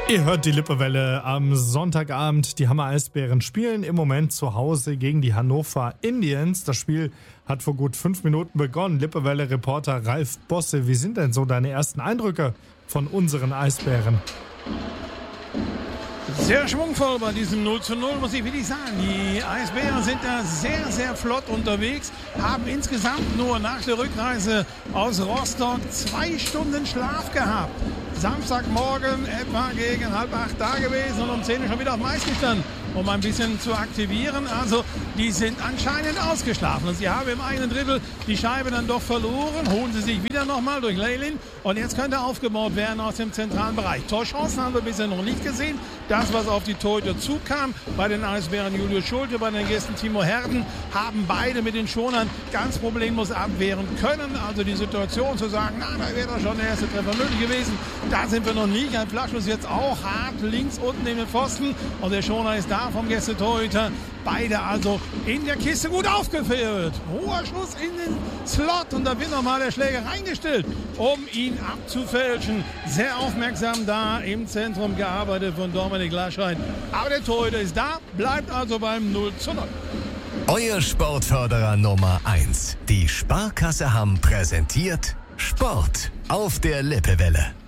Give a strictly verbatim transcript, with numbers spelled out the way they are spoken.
Ihr hört die Lippewelle am Sonntagabend. Die Hammer Eisbären spielen im Moment zu Hause gegen die Hannover Indians. Das Spiel hat vor gut fünf Minuten begonnen. Lippewelle-Reporter Ralf Bosse, wie sind denn so deine ersten Eindrücke von unseren Eisbären? Sehr schwungvoll bei diesem null zu null, muss ich wirklich sagen. Die Eisbären sind da sehr, sehr flott unterwegs, haben insgesamt nur nach der Rückreise aus Rostock zwei Stunden Schlaf gehabt. Samstagmorgen etwa gegen halb acht da gewesen und um zehn Uhr schon wieder auf dem Eis gestanden, um ein bisschen zu aktivieren. Also die sind anscheinend ausgeschlafen. Und sie haben im einen Drittel die Scheibe dann doch verloren, holen sie sich wieder nochmal durch Leylin und jetzt könnte aufgebaut werden aus dem zentralen Bereich. Torchancen haben wir bisher noch nicht gesehen. Das, was auf die Torhüter zukam, bei den Eisbären Julius Schulte, bei den Gästen Timo Herden, haben beide mit den Schonern ganz problemlos abwehren können. Also die Situation zu sagen, na, da wäre doch schon der erste Treffer möglich gewesen, da sind wir noch nicht. Ein Flaschschuss jetzt auch hart links unten in den Pfosten und der Schoner ist da vom Gästetorhüter. Beide also in der Kiste gut aufgeführt. Hoher Schuss in den Slot und da wird nochmal der Schläger reingestellt, um ihn abzufälschen. Sehr aufmerksam da im Zentrum gearbeitet von Dominik Laschein. Aber der Torhüter ist da, bleibt also beim null zu null. Euer Sportförderer Nummer eins. Die Sparkasse Hamm präsentiert Sport auf der Lippewelle.